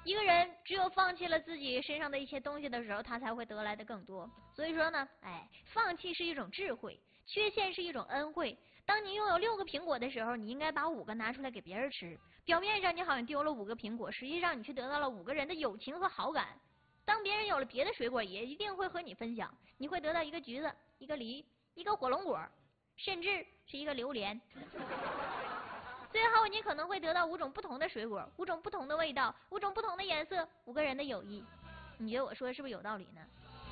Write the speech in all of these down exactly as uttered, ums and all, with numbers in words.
一个人只有放弃了自己身上的一些东西的时候，他才会得来的更多。所以说呢，哎，放弃是一种智慧，缺陷是一种恩惠。当你拥有六个苹果的时候，你应该把五个拿出来给别人吃。表面上你好像丢了五个苹果，实际上你却得到了五个人的友情和好感。当别人有了别的水果，也一定会和你分享。你会得到一个橘子，一个梨，一个火龙果，甚至是一个榴莲。最后，你可能会得到五种不同的水果，五种不同的味道，五种不同的颜色，五个人的友谊。你觉得我说的是不是有道理呢？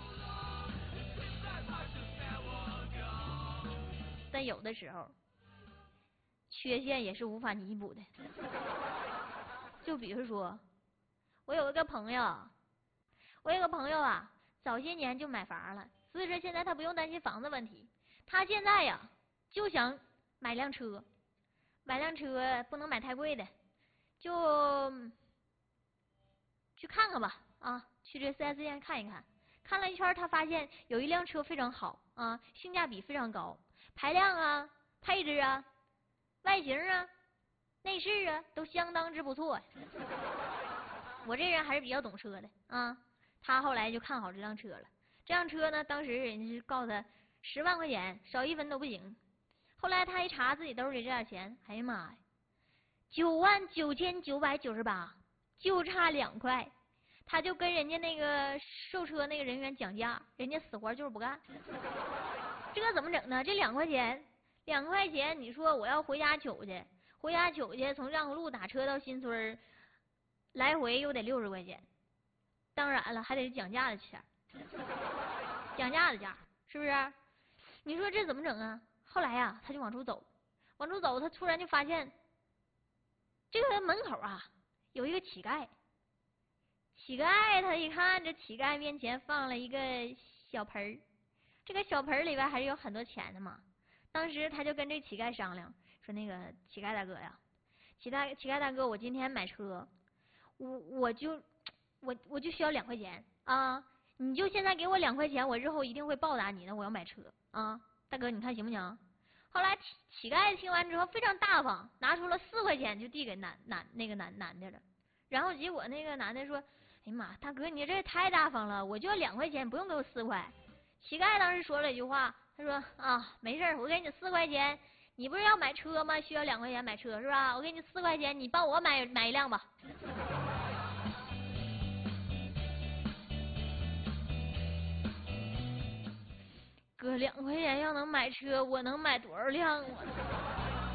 但有的时候，缺陷也是无法弥补的。就比如说，我有一个朋友，我有个朋友啊，早些年就买房了，所以说现在他不用担心房子问题。他现在呀，就想买辆车。买辆车不能买太贵的，就去看看吧啊！去这 四 S 店看一看。看了一圈，他发现有一辆车非常好啊，性价比非常高，排量啊、配置啊、外形啊、内饰啊都相当之不错。我这人还是比较懂车的啊。他后来就看好这辆车了。这辆车呢，当时人家是告诉他十万块钱，少一分都不行。后来他一查自己兜里这点钱，哎呀妈呀，九万九千九百九十八，就差两块，他就跟人家那个售车那个人员讲价，人家死活就是不干。这怎么整呢？这两块钱，两块钱，你说我要回家取去，回家取去，从让河路打车到新村，来回又得六十块钱，当然了，还得讲价的钱，讲价的价，是不是？你说这怎么整啊？后来呀、啊，他就往出走，往出走，他突然就发现，这个门口啊有一个乞丐。乞丐他一看，这乞丐面前放了一个小盆儿，这个小盆儿里边还是有很多钱的嘛。当时他就跟这乞丐商量，说那个乞丐大哥呀，乞丐乞丐大哥，我今天买车，我我就我我就需要两块钱啊，你就现在给我两块钱，我日后一定会报答你的，我要买车啊。大哥，你看行不行？后来乞乞丐听完之后非常大方，拿出了四块钱就递给男男那个男男的了。然后结果那个男的说：“哎呀妈，大哥你这也太大方了，我就要两块钱，不用给我四块。”乞丐当时说了一句话，他说：“啊，没事，我给你四块钱，你不是要买车吗？需要两块钱买车是吧？我给你四块钱，你帮我买买一辆吧。”哥，两块钱要能买车，我能买多少辆啊？